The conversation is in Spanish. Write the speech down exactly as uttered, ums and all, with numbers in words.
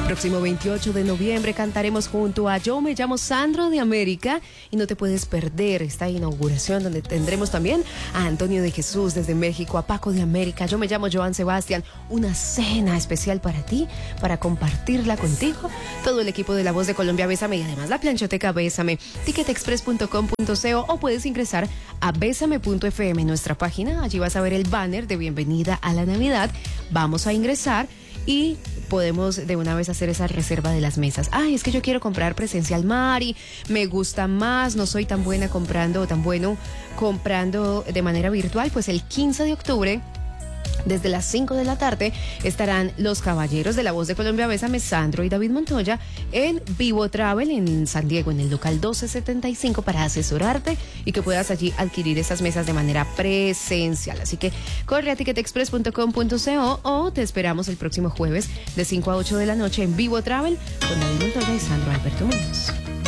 Próximo veintiocho de noviembre cantaremos junto a Yo Me Llamo Sandro de América y no te puedes perder esta inauguración donde tendremos también a Antonio de Jesús desde México, a Paco de América. Yo me llamo Joan Sebastián. Una cena especial para ti, para compartirla contigo. Todo el equipo de La Voz de Colombia Bésame y además la planchoteca Bésame, ticket express punto com punto co o puedes ingresar a besame punto f m, nuestra página. Allí vas a ver el banner de bienvenida a la Navidad. Vamos a ingresar y podemos de una vez hacer esa reserva de las mesas. Ay, es que yo quiero comprar presencial, Mari, me gusta más, no soy tan buena comprando o tan bueno comprando de manera virtual. Pues el quince de octubre, desde las cinco de la tarde, estarán los caballeros de La Voz de Colombia Bésame, Sandro y David Montoya, en Vivo Travel en San Diego, en el local doce setenta y cinco, para asesorarte y que puedas allí adquirir esas mesas de manera presencial. Así que corre a ticket express punto com punto co o te esperamos el próximo jueves de cinco a ocho de la noche en Vivo Travel con David Montoya y Sandro Alberto Muñoz.